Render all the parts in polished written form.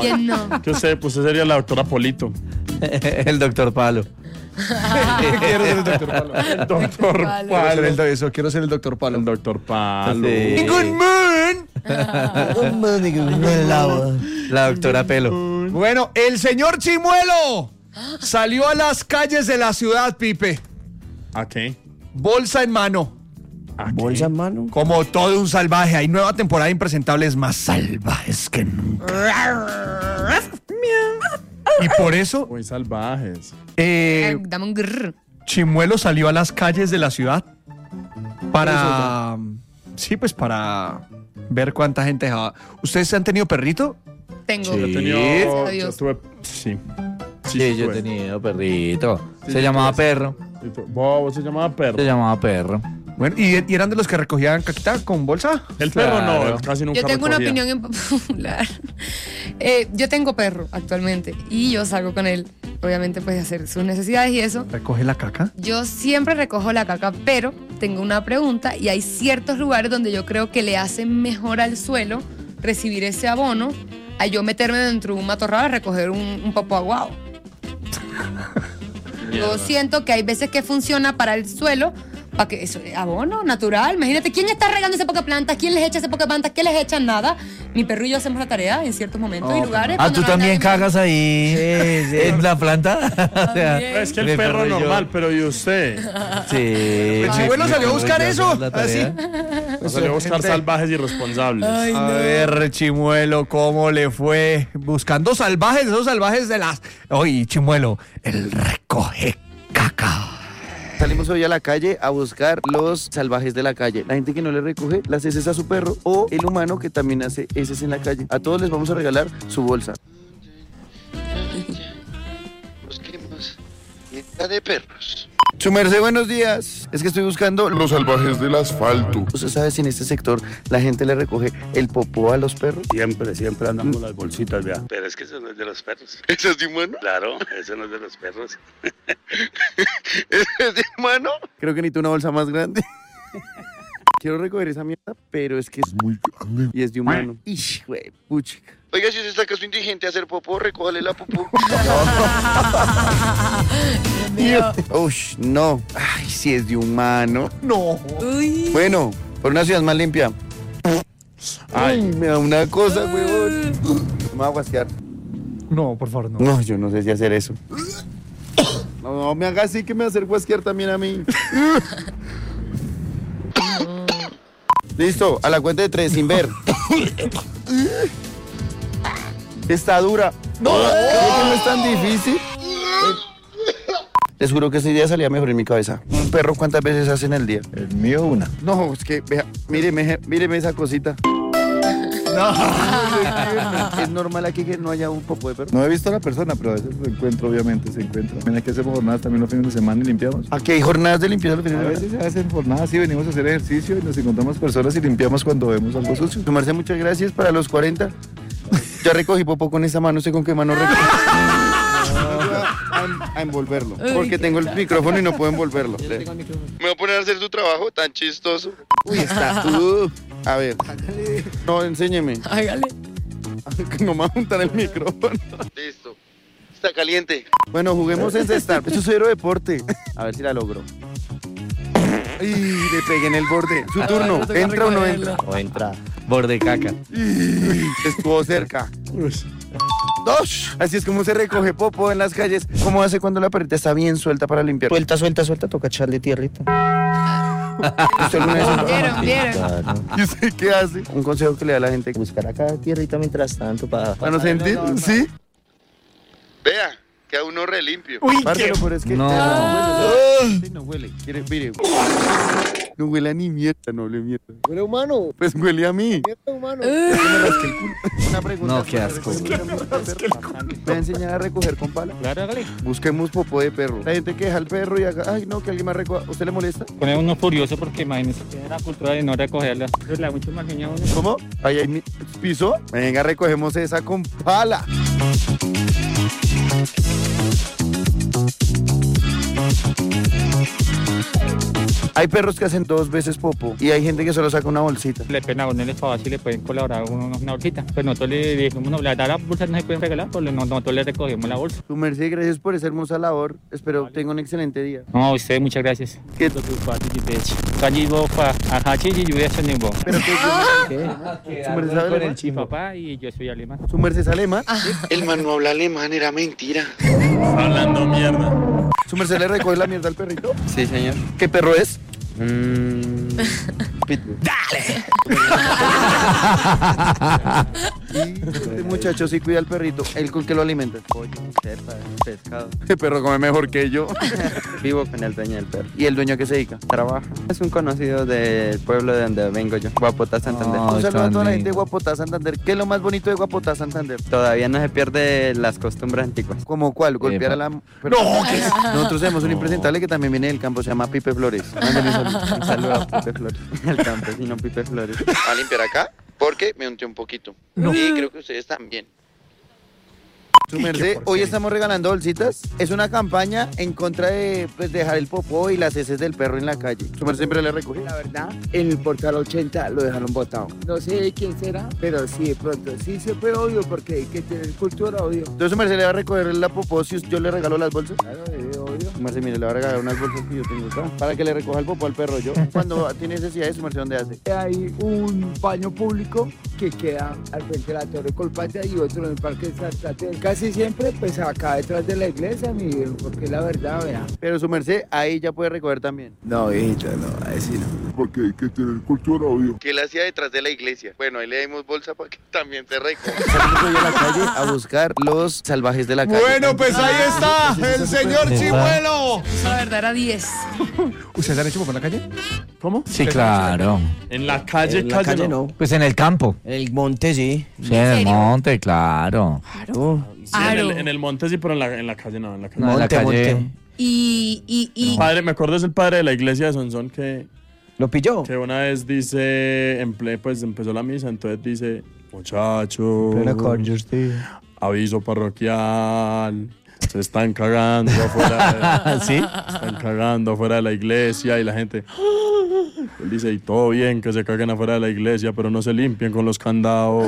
¿Quién no? Que usted sería la doctora Polito. El doctor Palo. Quiero ser el doctor Palo. El doctor Palo. Palo. Eso, quiero ser el doctor Palo. El doctor Palo. Sí. La doctora Pelo. Bueno, el señor Chimuelo salió a las calles de la ciudad, Pipe. ¿A qué? Bolsa en mano. ¿A qué? ¿Bolsa en mano? Como todo un salvaje. Hay nueva temporada de Impresentables más salvajes que nunca. Y por eso, Muy salvajes. Dame un grrr. Chimuelo salió a las calles de la ciudad para... Sí, pues para ver cuánta gente dejaba. ¿Ustedes han tenido perrito? Tengo. Sí. Yo he tenido... Gracias a Dios. Yo tuve... Sí. Sí, yo he tuve. tenido perrito. Sí, Se llamaba tuve. Perro. Bobo, se llamaba perro. Se llamaba Perro. Bueno, ¿y eran de los que recogían caquita con bolsa? El perro no, Claro. él casi nunca Yo tengo una recogía. opinión impopular. Yo tengo perro actualmente y yo salgo con él, obviamente, pues a hacer sus necesidades y eso. ¿Recoge la caca? Yo siempre recojo la caca, pero tengo una pregunta y hay ciertos lugares donde yo creo que le hace mejor al suelo recibir ese abono a yo meterme dentro de un matorral a recoger un popo aguado. Yo siento que hay veces que funciona para el suelo, para que eso, abono natural. Imagínate, ¿quién está regando ese poco de plantas? ¿Quién les echa ese poco de plantas? ¿Quién les echa nada? Mi perro y yo hacemos la tarea en ciertos momentos y lugares. Ah, cuando ¿tú no hay también nadie más. cagas ahí en la planta? O sea, También. Es que el mi perro y yo- normal, pero ¿y usted? Sí. El Chimuelo salió a buscar eso. Así. Salió a buscar salvajes irresponsables. Ay, A no. ver, Chimuelo, ¿cómo le fue? Buscando salvajes, esos salvajes de las... Oye, Chimuelo, el recoge caca. Salimos hoy a la calle a buscar los salvajes de la calle. La gente que no le recoge las heces a su perro o el humano que también hace heces en la calle. A todos les vamos a regalar su bolsa. Busquemos dieta de perros. Su merced, buenos días. Es que estoy buscando Los salvajes del asfalto. ¿Usted sabe si en este sector la gente le recoge el popó a los perros? Siempre andamos las bolsitas, vea. Pero es que eso no es de los perros. ¿Eso es de humano? Claro, eso no es de los perros. ¿Eso es de humano? Creo que necesito una bolsa más grande. Quiero recoger esa mierda, pero es que es Muy grande. y es de humano. Ish, güey, puchica. Oiga, si usted saca su indigente a hacer popó, recójale la popó. Ush, no. Ay, si es de humano. No. Uy. Bueno, por una ciudad más limpia. Ay, me da una cosa, huevón. Me va a guasquear. No, por favor, no. No, yo no sé si hacer eso. No me haga así que me va a hacer guasquear también a mí. Listo, a la cuenta de 3, sin ver. Está dura. No, creo que no es tan difícil. Les juro que ese día salía mejor en mi cabeza. Un perro, ¿cuántas veces hace en el día? El mío una. No, es que, vea, míreme esa cosita. Es normal aquí que no haya un popo de perro. No he visto a la persona, pero a veces lo encuentro, obviamente, se encuentra. También que hacemos jornadas también los fines de semana y limpiamos. Aquí hay jornadas de limpieza los fines A de semana. veces se hacen jornadas así, venimos a hacer ejercicio y nos encontramos personas y limpiamos cuando vemos algo sucio. Sumarse, muchas gracias para los 40. Ya recogí popó con esa mano, ¿sé con qué mano recogí? A envolverlo, porque tengo el micrófono y no puedo envolverlo. Me voy a poner a hacer su trabajo tan chistoso. Uy, está. A ver. No, enséñeme. Hágale. No me va a juntar el micrófono. Listo. Está caliente. Bueno, juguemos en cestar. Esto es cero deporte. A ver si la logro. Y le pegué en el borde. Su turno. ¿Entra o no entra? O entra. Borde caca. Estuvo cerca. Dos. Así es como se recoge popó en las calles. ¿Cómo hace cuando la perrita está bien suelta para limpiar? Suelta, toca echarle tierrita. ¿Usted alguna vez- ¿Vieron? Claro. ¿Y usted qué hace? Un consejo que le da a la gente. Buscar acá tierrita mientras tanto para... ¿Para no sentir? ¿Sí? Vea, queda uno re limpio. Uy, Parce, pero es que No. no huele. Quiere, mire. No huele a ni mierda, no huele mierda. Huele humano. Pues huele a mí. Mierda humano. Es que me rasqué el culo. Una pregunta. No, qué asco. ¿Me va a enseñar a recoger con pala? Claro, hágale. Busquemos popó de perro. La gente que deja al perro y haga, ay no, que alguien más recoja. ¿Usted le molesta? Pone uno furioso porque imagínese, tiene la cultura de no recogerla. Entonces le da mucho más leña a uno. ¿Cómo? Ahí hay piso. Venga, recogemos esa con pala. Hay perros que hacen 2 veces popó y hay gente que solo saca una bolsita. Le pueden abonar el favor si le pueden colaborar una bolsita. Pues nosotros le dijimos, no, la bolsa no se pueden regalar, pues nosotros le recogemos la bolsa. Su merced, gracias por esa hermosa labor. Espero tenga un excelente día. No, a usted muchas gracias. ¿Qué? Pero que ¿Su merced sabe alemán? mi papá y yo soy alemán. ¿Su merced es alemán? El man no habla alemán, era mentira. Hablando mierda. ¿Su merced le recoge la mierda al perrito? Sí, señor. ¿Qué perro es? Pitbull. Y este muchacho sí cuida al perrito. ¿Él con qué lo alimenta? Pollo, cepa, pescado. El perro come mejor que yo. Vivo con el dueño del perro. ¿Y el dueño a qué se dedica? Trabaja. Es un conocido del pueblo de donde vengo yo, Guapotá, Santander. Un saludo a toda la gente de Guapotá, Santander. ¿Qué es lo más bonito de Guapotá, Santander? Todavía no se pierde las costumbres antiguas. ¿Cómo cuál? Golpear a la... ¡No! Nosotros tenemos un impresentable que también viene del campo, se llama Pipe Flores. Mándale un saludo. Un saludo a Pipe Flores. El campesino Pipe Flores. ¿Va a limpiar acá? Porque me unté un poquito. Y creo que ustedes también. Su merced, hoy estamos regalando bolsitas. Es una campaña en contra de dejar el popó y las heces del perro en la calle. Su merced siempre le recoge. La verdad, en el portal 80 lo dejaron botado. No sé quién será, pero sí, de pronto sí se fue obvio porque hay que tener cultura, obvio. Entonces su merced le va a recoger la popó si yo le regalo las bolsas. Claro, obvio. Su merced, mire, le va a regalar unas bolsas que yo tengo acá para que le recoja el popó al perro yo. Cuando tiene necesidad, su merced, ¿dónde hace? Hay un baño público que queda al frente de la Torre Colpatria y otro en el Parque Santa Teresa. Casi siempre, pues acá detrás de la iglesia, mi viejo, porque la verdad, vea. Pero su merced, ahí ya puede recoger también. No, viejito, no, ahí sí no. Porque hay que tener cultura, obvio. ¿Qué él hacía detrás de la iglesia? Bueno, ahí le dimos bolsa para que también se recoja. Salimos hoy a la calle a buscar los salvajes de la calle. Bueno, pues ahí está el señor Chimuelo. La verdad era 10. ¿Ustedes han hecho popó en la calle? ¿Cómo? Sí, claro. En la calle, no. Pues en el campo. En el monte, sí. Sí, en el monte, claro. Claro. Sí, en el monte sí, pero en la calle no. En la calle. No, en la calle. Monte. Y El padre, me acuerdo, es el padre de la iglesia de Sonsón que ¿Lo pilló? una vez dice, pues empezó la misa, entonces dice, muchachos, aviso parroquial, se están cagando afuera ¿Sí? están cagando afuera de la iglesia y la gente... Él dice, y todo bien que se caguen afuera de la iglesia, pero no se limpien con los candados.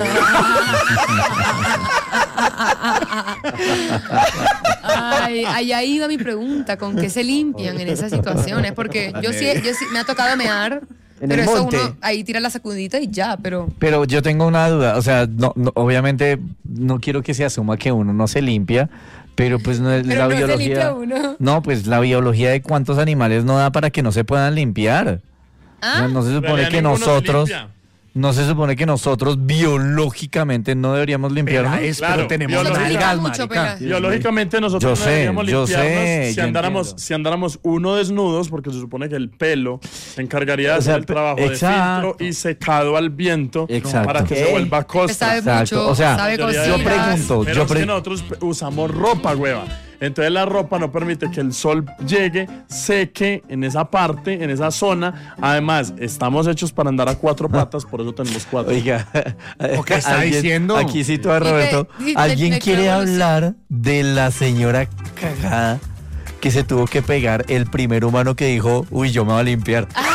Ay, allá iba mi pregunta, ¿con qué se limpian en esas situaciones? Porque yo sí me ha tocado mear, En pero el eso monte. uno ahí tira la sacudita y ya, pero... Pero yo tengo una duda, o sea, obviamente no quiero que se asuma que uno no se limpia, pero pues no es Pero la no se biología. limpia uno. No, pues la biología de cuántos animales no da para que no se puedan limpiar. ¿Ah? No se supone realidad que ninguno se nosotros, limpia. no se supone que nosotros biológicamente no deberíamos limpiarnos. Claro, Pero tenemos biológica- nalgas, mucho, marica. Pelas. Biológicamente nosotros Yo no sé, deberíamos yo sé, limpiarnos yo entiendo. si andáramos uno desnudos, porque se supone que el pelo se encargaría de O sea, hacer el trabajo exacto. de filtro y secado al viento Exacto. para que se ¿Qué? vuelva Me costa. sabe Exacto, mucho, o sea, sabe Yo cocinas. pregunto, Pero es que nosotros usamos ropa, hueva. Entonces la ropa no permite que el sol llegue, seque en esa parte, en esa zona. Además, estamos hechos para andar a 4 patas, por eso tenemos 4. Oiga, ¿Qué está diciendo? Aquí cito a Roberto. ¿Alguien quiere hablar de la señora cagada que se tuvo que pegar el primer humano que dijo, uy, yo me voy a limpiar?